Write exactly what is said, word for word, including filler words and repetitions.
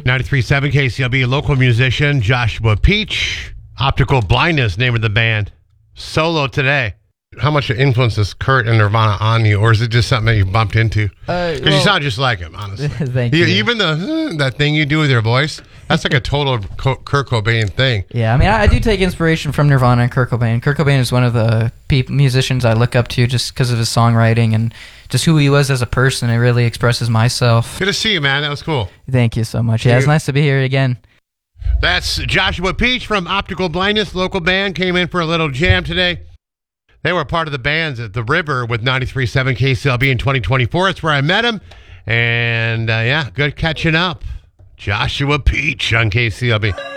ninety-three point seven K C L B, local musician Joshua Peach. Optical Blindness, name of the band. Solo today. How much influence is Kurt and Nirvana on you, or is it just something that you bumped into? Because uh, well, you sound just like him, honestly. Thank you. you. Even the that thing you do with your voice, that's like a total Co- Kurt Cobain thing. Yeah, I mean, I, I do take inspiration from Nirvana and Kurt Cobain. Kurt Cobain is one of the pe- musicians I look up to just because of his songwriting and just who he was as a person. It really expresses myself. Good to see you, man. That was cool. Thank you so much. Yeah, it's nice to be here again. That's Joshua Peach from Optical Blindness, local band, came in for a little jam today. They were part of the bands at the River with ninety-three point seven K C L B in twenty twenty-four. That's where I met him. And, uh, yeah, good catching up. Joshua Peach on K C L B.